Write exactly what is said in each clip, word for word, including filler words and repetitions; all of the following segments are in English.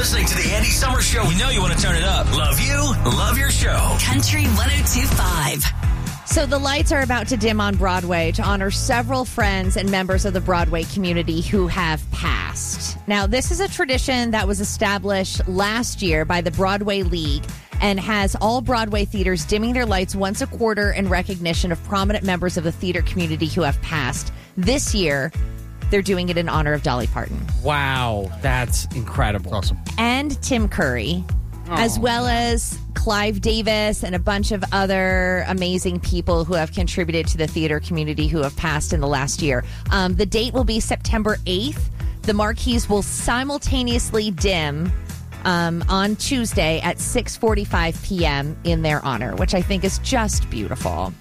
listening to the Andy Summer Show. We know you want to turn it up. Love you. Love your show. Country one oh two point five. So the lights are about to dim on Broadway to honor several friends and members of the Broadway community who have passed. Now, this is a tradition that was established last year by the Broadway League and has all Broadway theaters dimming their lights once a quarter in recognition of prominent members of the theater community who have passed. This year, they're doing it in honor of Dolly Parton. Wow, that's incredible. Awesome. And Tim Curry, oh, as well as Clive Davis and a bunch of other amazing people who have contributed to the theater community who have passed in the last year. Um, the date will be September eighth. The marquees will simultaneously dim um, on Tuesday at six forty-five p.m. in their honor, which I think is just beautiful.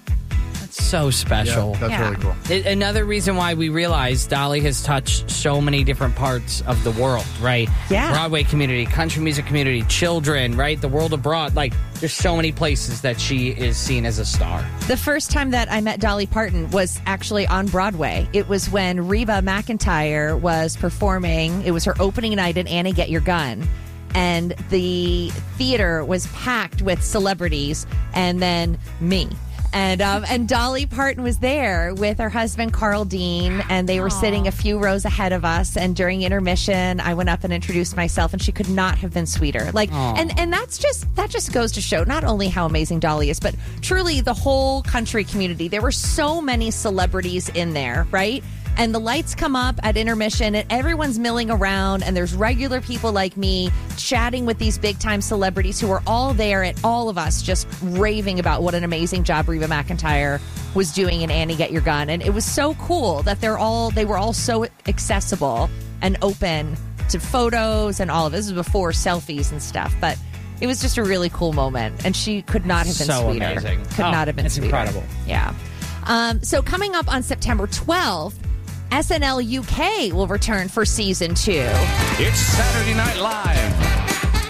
So special. Yeah, that's Yeah. really cool. It, another reason why we realize Dolly has touched so many different parts of the world, right? Yeah. Broadway community, country music community, children, right? The world abroad. Like, there's so many places that she is seen as a star. The first time that I met Dolly Parton was actually on Broadway. It was when Reba McEntire was performing. It was her opening night in Annie, Get Your Gun. And the theater was packed with celebrities and then me. And um, and Dolly Parton was there with her husband, Carl Dean, and they were Aww. sitting a few rows ahead of us. And during intermission, I went up and introduced myself, and she could not have been sweeter. Like, Aww. and and that's just that just goes to show not only how amazing Dolly is, but truly the whole country community. There were so many celebrities in there, right? And the lights come up at intermission and everyone's milling around and there's regular people like me chatting with these big time celebrities who are all there and all of us just raving about what an amazing job Reba McEntire was doing in Annie, Get Your Gun. And it was so cool that they're all they were all so accessible and open to photos and all of this. This was before selfies and stuff, but it was just a really cool moment. And she could not have been So sweeter. amazing. Could Oh, not have been it's sweeter. incredible. Yeah. Um, so coming up on September twelfth, S N L U K will return for season two. It's Saturday Night Live.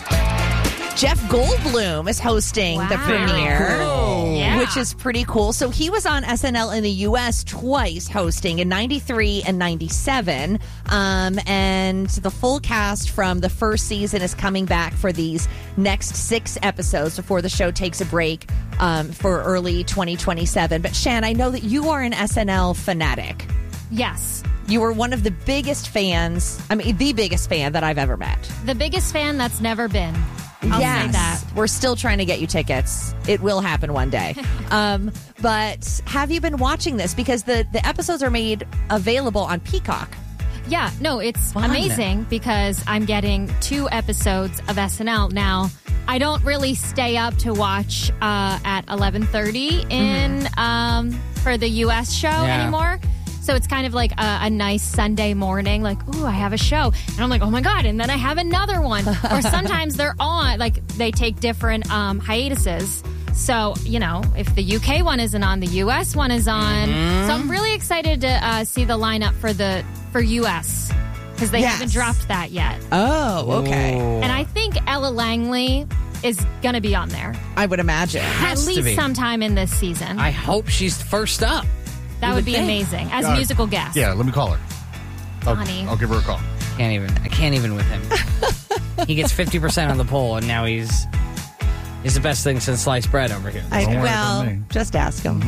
Jeff Goldblum is hosting Wow. the premiere, Cool. Yeah. which is pretty cool. So he was on S N L in the U S twice hosting in ninety-three and ninety-seven. Um, and the full cast from the first season is coming back for these next six episodes before the show takes a break um, for early twenty twenty-seven. But Shan, I know that you are an S N L fanatic. Yes. You were one of the biggest fans, I mean, the biggest fan that I've ever met. The biggest fan that's never been. I'll yes. say that. We're still trying to get you tickets. It will happen one day. um, but have you been watching this? Because the, the episodes are made available on Peacock. Yeah, no, it's Fun. amazing because I'm getting two episodes of S N L. Now, I don't really stay up to watch uh, at eleven thirty in mm-hmm. um, for the U S show Yeah. anymore. So it's kind of like a, a nice Sunday morning, like, ooh, I have a show. And I'm like, oh my God. And then I have another one. Or sometimes they're on, like, they take different um, hiatuses. So, you know, if the U K one isn't on, the U S one is on. Mm-hmm. So I'm really excited to uh, see the lineup for the for U S because they Yes. haven't dropped that yet. Oh, okay. Ooh. And I think Ella Langley is going to be on there. I would imagine. Has At to least be. sometime in this season. I hope she's first up. that you would would be think. amazing as Got a it. musical guest. Yeah, let me call her. I'll, Honey. I'll give her a call. Can't even. I can't even with him. He gets fifty percent on the poll, and now he's he's the best thing since sliced bread over here. I, Don't worry well, about me. just ask him.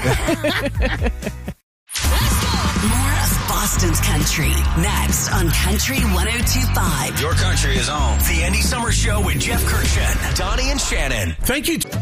More of Boston's country next on Country one oh two point five. Your country is on. The Andy Summer Show with Jeff Kirkchen, Donnie and Shannon. Thank you.